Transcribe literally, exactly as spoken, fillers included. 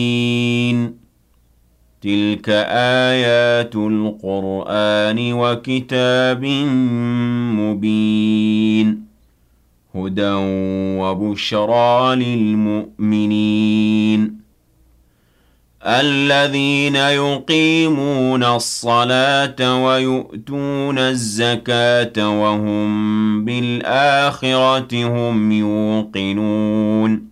تِلْكَ آيَاتُ الْقُرْآنِ وَكِتَابٍ مُّبِينٍ هُدًى وَبُشْرَىٰ لِلْمُؤْمِنِينَ الَّذِينَ يُقِيمُونَ الصَّلَاةَ وَيُؤْتُونَ الزَّكَاةَ وَهُم بِالْآخِرَةِ هُمْ يُوقِنُونَ